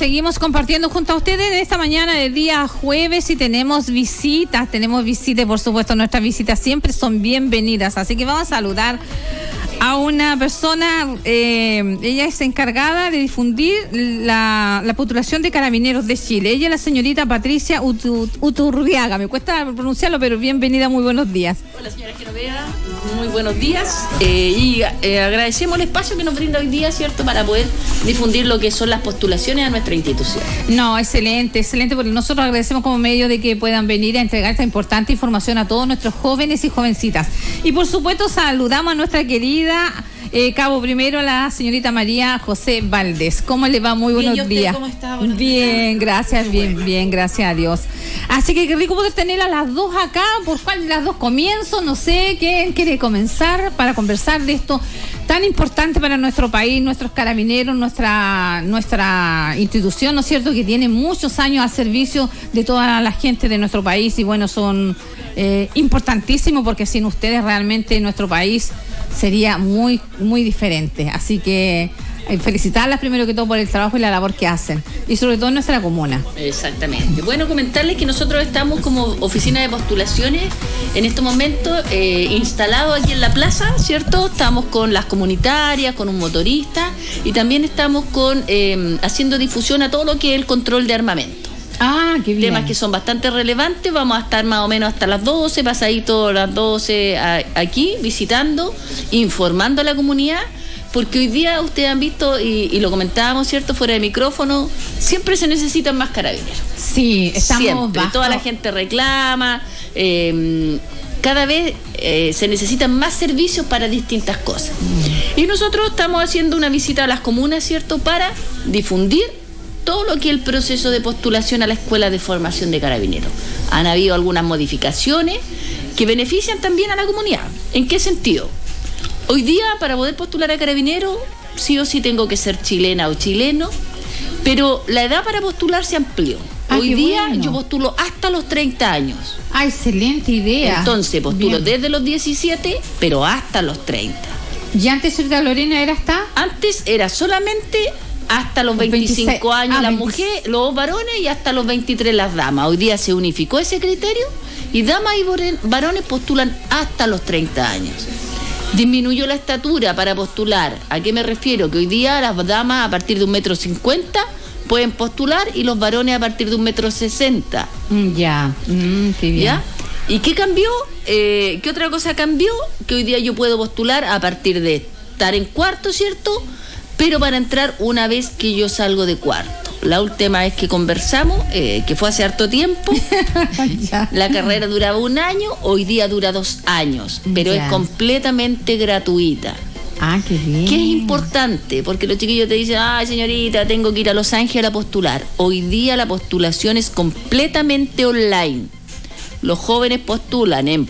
seguimos compartiendo junto a ustedes en esta mañana del día jueves y tenemos visitas, por supuesto, nuestras visitas siempre son bienvenidas, así que vamos a saludar a una persona, ella es encargada de difundir la postulación de Carabineros de Chile. Ella es la señorita Patricia Uturriaga, me cuesta pronunciarlo, pero bienvenida, muy buenos días. Hola señora Genoveva, muy buenos días y agradecemos el espacio que nos brinda hoy día, ¿cierto?, para poder difundir lo que son las postulaciones a nuestra institución. No, excelente, porque nosotros agradecemos como medio de que puedan venir a entregar esta importante información a todos nuestros jóvenes y jovencitas. Y por supuesto saludamos a nuestra querida Cabo Primero, la señorita María José Valdés. ¿Cómo le va? Muy buenos días. ¿Cómo está? Bien, gracias, bien, gracias a Dios. Así que qué rico poder tener a las dos acá. ¿Por cuál de las dos comienzo? No sé, ¿quién quiere comenzar para conversar de esto tan importante para nuestro país, nuestros carabineros, nuestra institución, ¿no es cierto?, que tiene muchos años al servicio de toda la gente de nuestro país y bueno, son importantísimos porque sin ustedes realmente nuestro país sería muy, muy diferente. Así que felicitarlas primero que todo por el trabajo y la labor que hacen y sobre todo en nuestra comuna. Exactamente. Bueno, comentarles que nosotros estamos como oficina de postulaciones en estos momentos instalados aquí en la plaza, ¿cierto? Estamos con las comunitarias, con un motorista y también estamos haciendo difusión a todo lo que es el control de armamento. Ah, qué bien. Temas que son bastante relevantes. Vamos a estar más o menos hasta las 12, pasadito las 12 aquí, visitando, informando a la comunidad, porque hoy día ustedes han visto, y lo comentábamos, ¿cierto?, fuera de micrófono, siempre se necesitan más carabineros. Sí, estamos siempre, bajo. Toda la gente reclama, cada vez se necesitan más servicios para distintas cosas. Y nosotros estamos haciendo una visita a las comunas, ¿cierto?, para difundir todo lo que es el proceso de postulación a la Escuela de Formación de Carabineros. Han habido algunas modificaciones que benefician también a la comunidad. ¿En qué sentido? Hoy día, para poder postular a Carabineros, sí o sí tengo que ser chilena o chileno, pero la edad para postular se amplió. Hoy día yo postulo hasta los 30 años. Ah, excelente idea. Entonces postulo desde los 17, pero hasta los 30. ¿Y antes, señorita Lorena, era hasta? Antes era solamente hasta los 25 26, años las mujeres, los varones, y hasta los 23 las damas. Hoy día se unificó ese criterio y damas y varones postulan hasta los 30 años. Disminuyó la estatura para postular. ¿A qué me refiero? Que hoy día las damas a partir de 1,50 m pueden postular y los varones a partir de 1,60 m. Ya, qué bien. ¿Ya? ¿Y qué cambió? ¿Qué otra cosa cambió? Que hoy día yo puedo postular a partir de estar en cuarto, ¿cierto?, pero para entrar una vez que yo salgo de cuarto. La última vez que conversamos, que fue hace harto tiempo, la carrera duraba 1 año, hoy día dura 2 años, pero es completamente gratuita. Ah, qué bien. ¿Qué es importante? Porque los chiquillos te dicen, ay señorita, tengo que ir a Los Ángeles a postular. Hoy día la postulación es completamente online. Los jóvenes postulan en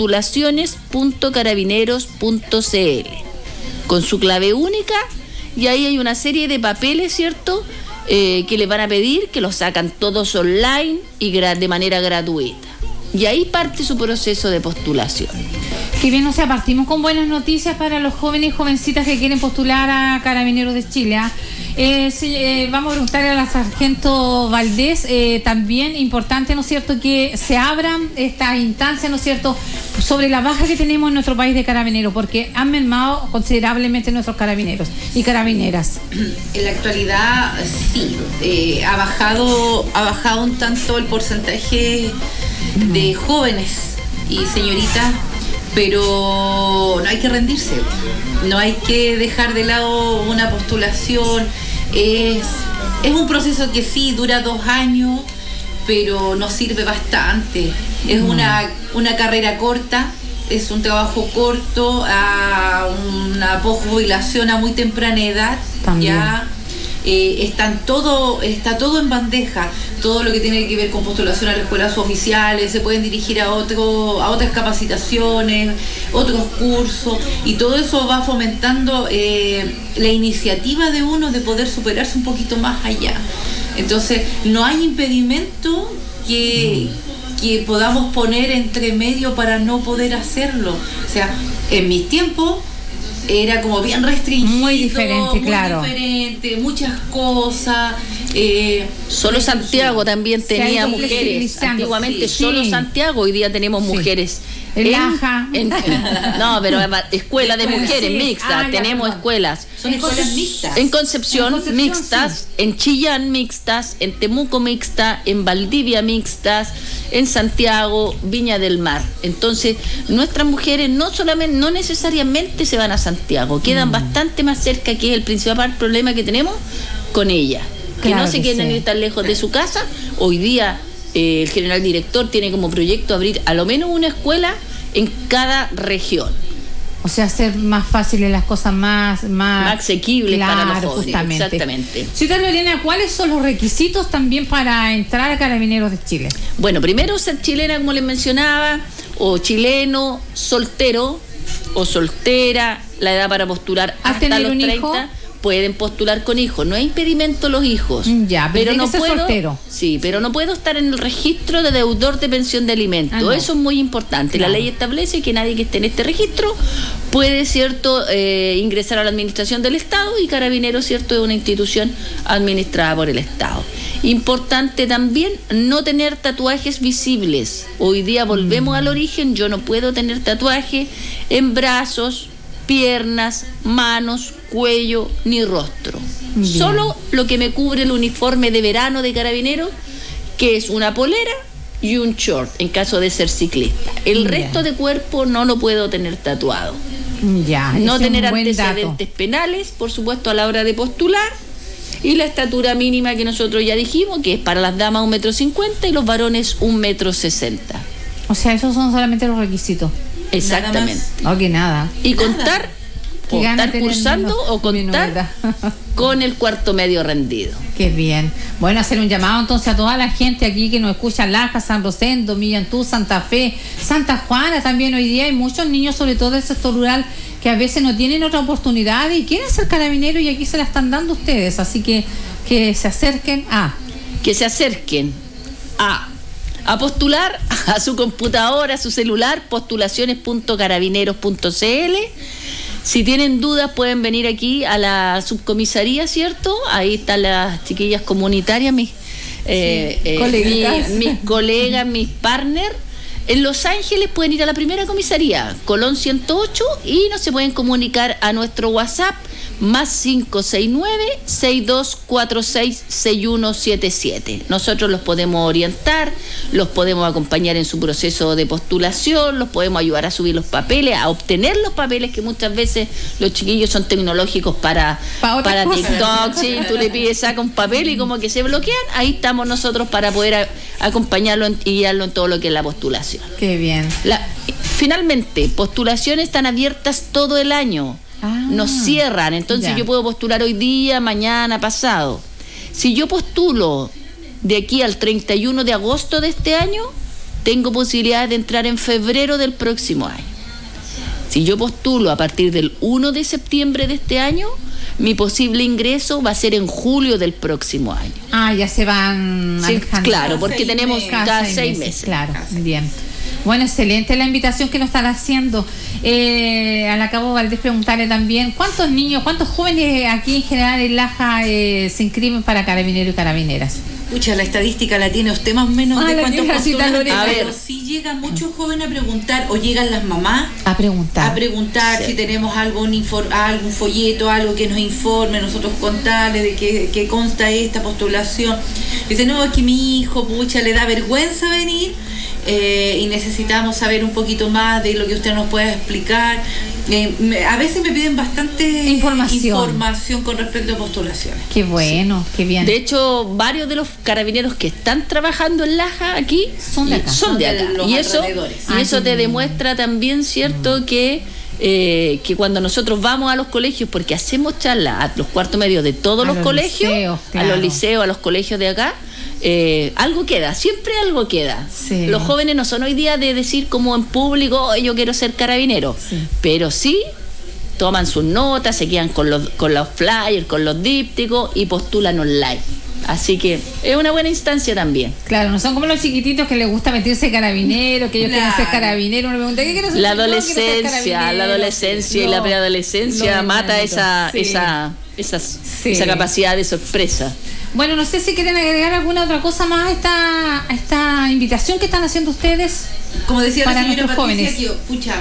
postulaciones.carabineros.cl con su clave única. Y ahí hay una serie de papeles, ¿cierto?, que les van a pedir, que los sacan todos online y de manera gratuita. Y ahí parte su proceso de postulación. Qué bien, o sea, partimos con buenas noticias para los jóvenes y jovencitas que quieren postular a Carabineros de Chile. Vamos a preguntarle a la sargento Valdés, también importante, ¿no es cierto?, que se abran estas instancias, ¿no es cierto?, sobre la baja que tenemos en nuestro país de carabineros, porque han mermado considerablemente nuestros carabineros y carabineras. En la actualidad, sí, ha bajado un tanto el porcentaje de jóvenes y señoritas, pero no hay que rendirse, no hay que dejar de lado una postulación. Es un proceso que sí dura 2 años, pero nos sirve bastante. Es una carrera corta, es un trabajo corto, a una posjubilación a muy temprana edad. También. Ya está todo en bandeja. Todo lo que tiene que ver con postulación a las escuelas oficiales, se pueden dirigir a otras capacitaciones, otros cursos, y todo eso va fomentando la iniciativa de uno de poder superarse un poquito más allá. Entonces no hay impedimento que podamos poner entre medio para no poder hacerlo. O sea, en mis tiempos era como bien restringido, muy diferente, claro. Diferente, muchas cosas. Solo Santiago también tenía mujeres. Antiguamente sí. Solo Santiago, hoy día tenemos mujeres. Laja. No, pero escuela de mujeres mixtas. Tenemos escuelas. Son escuelas mixtas. En Concepción mixtas, sí. En Chillán mixtas, en Temuco mixtas, en Valdivia mixtas, en Santiago, Viña del Mar. Entonces, nuestras mujeres no necesariamente se van a Santiago, quedan bastante más cerca, que es el principal problema que tenemos con ellas. Que no se quieren ir tan lejos de su casa. Hoy día el general director tiene como proyecto abrir a lo menos una escuela en cada región. O sea, hacer más fáciles las cosas, más asequibles, claro, para los jóvenes. Justamente. Exactamente. Señora Lorena, ¿cuáles son los requisitos también para entrar a Carabineros de Chile? Bueno, primero ser chilena, como les mencionaba, o chileno, soltero o soltera, la edad para postular hasta los 30. Hijo? Pueden postular con hijos, no hay impedimento los hijos. Ya, pero no puedo. Soltero. Sí, pero no puedo estar en el registro de deudor de pensión de alimentos. No. Eso es muy importante. Claro. La ley establece que nadie que esté en este registro puede, ¿cierto?, ingresar a la administración del Estado, y Carabineros, ¿cierto?, es una institución administrada por el Estado. Importante también no tener tatuajes visibles. Hoy día volvemos al origen. Yo no puedo tener tatuajes en brazos, piernas, manos, cuello ni rostro. Bien. Solo lo que me cubre el uniforme de verano de Carabineros, que es una polera y un short en caso de ser ciclista. El resto de cuerpo no lo puedo tener tatuado. No tener antecedentes penales, por supuesto, a la hora de postular. Y la estatura mínima que nosotros ya dijimos, que es para las damas 1,50 m y los varones 1,60 m. O sea, esos son solamente los requisitos. Exactamente. No, que nada. Y contar, o estar cursando o contar con el cuarto medio rendido. Qué bien. Bueno, hacer un llamado entonces a toda la gente aquí que nos escucha, Laja, San Rosendo, Millantú, Santa Fe, Santa Juana también. Hoy día hay muchos niños, sobre todo del sector rural, que a veces no tienen otra oportunidad y quieren ser carabineros, y aquí se la están dando ustedes. Así que se acerquen a... Que se acerquen a postular a su computadora, a su celular, postulaciones.carabineros.cl. Si tienen dudas pueden venir aquí a la subcomisaría, ¿cierto? Ahí están las chiquillas comunitarias, mis colegas, mis partners. En Los Ángeles pueden ir a la primera comisaría, Colón 108, y nos se pueden comunicar a nuestro WhatsApp más 569-6246-6177. Nosotros los podemos orientar, los podemos acompañar en su proceso de postulación, los podemos ayudar a subir los papeles, a obtener los papeles, que muchas veces los chiquillos son tecnológicos para TikTok. Sí, tú le pides, saca un papel y como que se bloquean. Ahí estamos nosotros para poder acompañarlo y guiarlo en todo lo que es la postulación. Qué bien. Finalmente, postulaciones están abiertas todo el año. Nos cierran, entonces yo puedo postular hoy día, mañana, pasado. Si yo postulo de aquí al 31 de agosto de este año, tengo posibilidades de entrar en febrero del próximo año. Si yo postulo a partir del 1 de septiembre de este año, mi posible ingreso va a ser en julio del próximo año. Ya se van... Sí, claro, porque tenemos cada 6 meses. Claro, bien. Bueno, excelente la invitación que nos están haciendo. A la Cabo Valdés preguntarle también, ¿cuántos niños, cuántos jóvenes aquí en general en Laja se inscriben para carabineros y carabineras? Pucha, la estadística la tiene usted más o menos de cuántos postulan. A ver, si llega mucho joven a preguntar, o llegan las mamás a preguntar si tenemos algún folleto, algo que nos informe, nosotros contarles de qué consta esta postulación. Dice, no, es que mi hijo, pucha, le da vergüenza venir. Y necesitamos saber un poquito más de lo que usted nos pueda explicar. A veces me piden bastante información con respecto a postulaciones. Qué bueno, qué bien. De hecho, varios de los carabineros que están trabajando en Laja aquí son de acá. Y eso te demuestra también, ¿cierto?, que cuando nosotros vamos a los colegios, porque hacemos charlas a los cuartos medios de todos los colegios, liceos, claro, a los liceos, a los colegios de acá, algo queda, siempre algo queda. Sí. Los jóvenes no son hoy día de decir como en público, yo quiero ser carabinero, pero sí toman sus notas, se quedan con los flyers, con los dípticos y postulan online. Así que es una buena instancia también. Claro, no son como los chiquititos que les gusta meterse carabinero, que ellos quieren ser carabineros. Uno pregunta, ¿qué quieres ser? La adolescencia y la preadolescencia mata esa capacidad de sorpresa. Bueno, no sé si quieren agregar alguna otra cosa más a esta invitación que están haciendo ustedes. Como decía para la señora nuestros Patricia, jóvenes. que, pucha,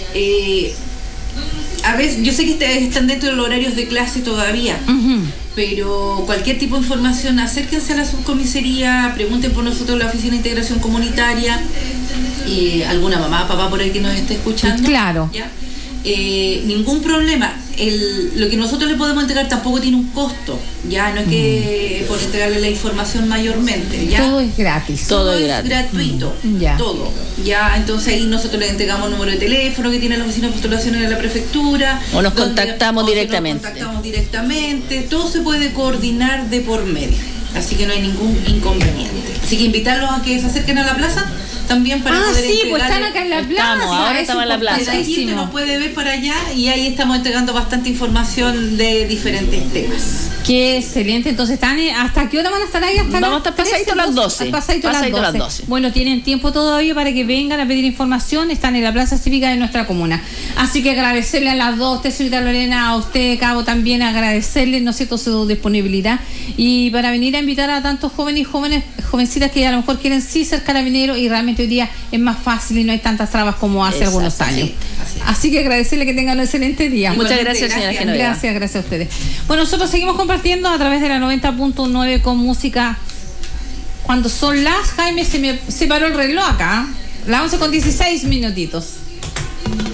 a veces, yo sé que están dentro de los horarios de clase todavía, pero cualquier tipo de información, acérquense a la subcomisaría, pregunten por nosotros en la Oficina de Integración Comunitaria, alguna mamá, papá por ahí que nos esté escuchando. Claro. ¿Ya? Ningún problema. Lo que nosotros le podemos entregar tampoco tiene un costo, ya no es que por entregarle la información mayormente, ya todo es gratis, todo es gratuito, ya. Todo, ya. Entonces ahí nosotros le entregamos el número de teléfono que tiene la oficina de postulaciones de la prefectura, o nos contactamos directamente. Todo se puede coordinar de por medio, así que no hay ningún inconveniente. Así que invitarlos a que se acerquen a la plaza también para poder sí, pues están acá en la plaza. Ahora estamos en la plaza. La gente nos puede ver para allá y ahí estamos entregando bastante información de diferentes temas. Qué excelente. Entonces, ¿hasta qué hora van a estar ahí? Vamos a estar pasadito a las 12. Pasadito a las 12. Bueno, tienen tiempo todavía para que vengan a pedir información. Están en la plaza cívica de nuestra comuna. Así que agradecerle a las dos, a usted, señorita Lorena, a usted, Cabo, también agradecerle, ¿no es cierto?, su disponibilidad. Y para venir a invitar a tantos jóvenes y jovencitas que a lo mejor quieren sí ser carabineros y realmente hoy día es más fácil y no hay tantas trabas como hace algunos años. Sí, así que agradecerle que tengan un excelente día. Muchas gracias, señora Genoveva. Gracias a ustedes. Bueno, nosotros seguimos compartiendo a través de la 90.9 con música. Cuando son las, Jaime, se me paró el reloj acá, las 11:16.